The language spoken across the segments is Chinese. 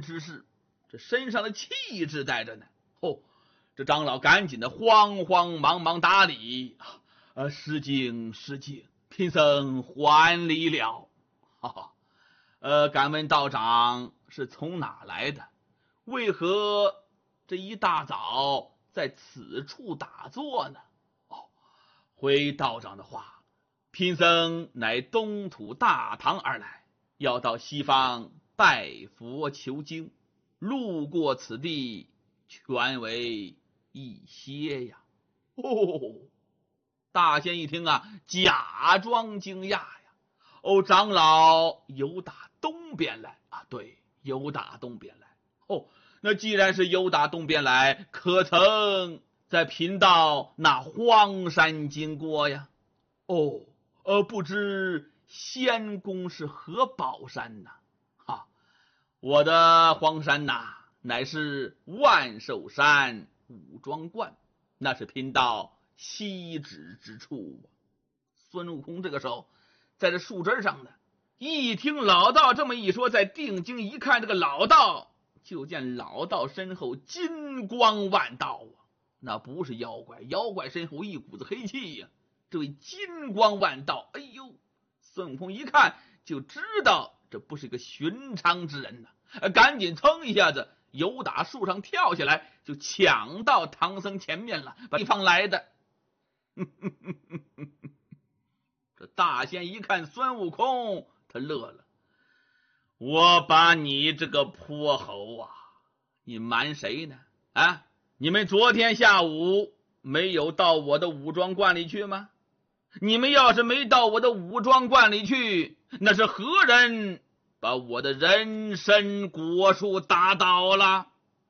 之势，这身上的气质在这呢。这长老赶紧的慌慌忙忙打礼，失敬失敬，贫僧还礼了。敢问道长是从哪来的？为何这一大早在此处打坐呢？回道长的话，贫僧乃东土大唐而来，要到西方拜佛求经，路过此地，全为一歇呀。大仙一听假装惊讶呀。长老有打东边来啊？对，有打东边来。那既然是有打东边来，可曾在贫道那荒山经过呀？不知仙公是何宝山呐？我的荒山乃是万寿山武装观，那是贫道息指之处。孙悟空这个时候在这树枝上呢，一听老道这么一说，再定睛一看，这个老道就见老道身后金光万道那不是妖怪，妖怪身后一股子黑气呀。这位金光万道，哎呦，孙悟空一看就知道这不是一个寻常之人赶紧噌一下子由打树上跳下来，就抢到唐僧前面了，把地方来的。这大仙一看孙悟空，他乐了。我把你这个泼猴你瞒谁呢？你们昨天下午没有到我的武装观里去吗？你们要是没到我的武装观里去，那是何人把我的人参果树打倒了？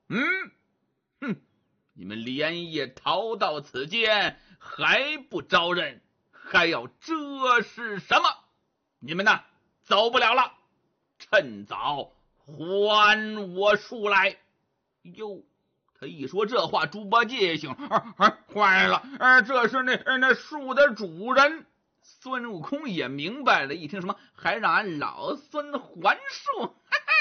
你们连夜逃到此间，还不招认，还要这是什么？你们走不了了，趁早还我树来。哟，他一说这话，猪八戒醒，坏了，这是那树的主人。孙悟空也明白了，一听什么还让俺老孙还树，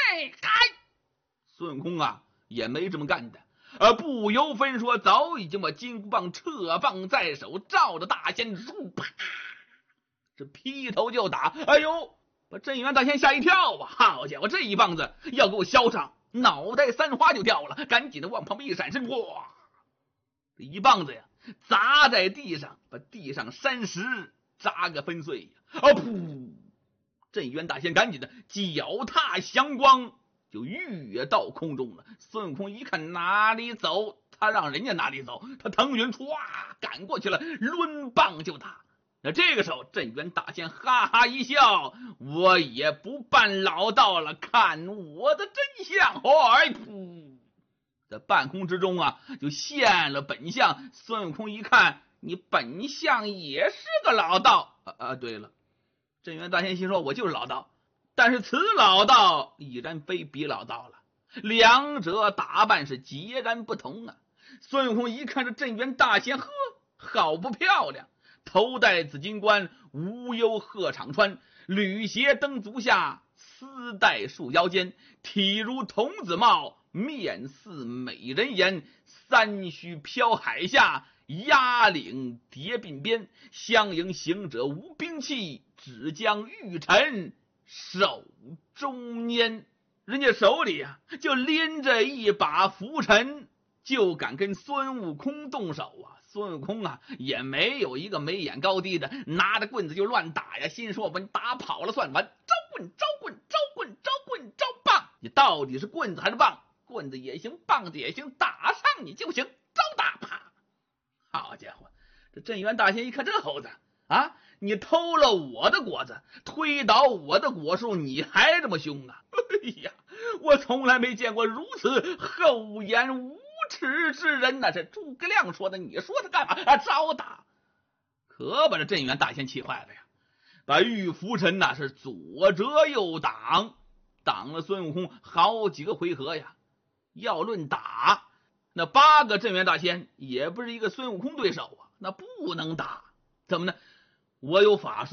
孙悟空也没这么干的，不由分说，早已经把金箍棒撤放在手，照着大仙啪，这劈头就打。哎呦，把镇元大仙吓一跳好家伙，这一棒子要给我削上，脑袋三花就掉了，赶紧的往旁边一闪身，哇！这一棒子砸在地上，把地上山石砸个粉碎噗！镇元大仙赶紧的脚踏祥光，就跃到空中了。孙悟空一看哪里走，他让人家哪里走，他腾云唰赶过去了，抡棒就打。那这个时候镇元大仙哈哈一笑，我也不扮老道了，看我的真相。噗！在半空之中就现了本相。孙悟空一看，你本相也是个老道对了，镇元大仙心说，我就是老道，但是此老道已然非彼老道了，两者打扮是截然不同孙悟空一看这镇元大仙，好不漂亮，头戴紫金冠，无忧鹤氅穿，履鞋蹬足下，丝带束腰间，体如童子貌，面似美人颜，三须飘海下，压领叠鬓边，相迎行者无兵器，只将玉尘手中拈。人家手里就拎着一把拂尘，就敢跟孙悟空动手孙悟空也没有一个眉眼高低的，拿着棍子就乱打心说我打跑了算完，招棍招棍招棍招棍招棒，你到底是棍子还是棒？棍子也行，棒子也行，打上你就行，招打啪！好家伙，这镇元大仙一看这猴子你偷了我的果子，推倒我的果树，你还这么凶哎呀，我从来没见过如此厚颜无耻之人这诸葛亮说的，你说他干嘛招打？可把这镇元大仙气坏了把玉拂尘是左折右挡，挡了孙悟空好几个回合要论打，那8个镇元大仙也不是一个孙悟空对手那不能打。怎么呢？我有法术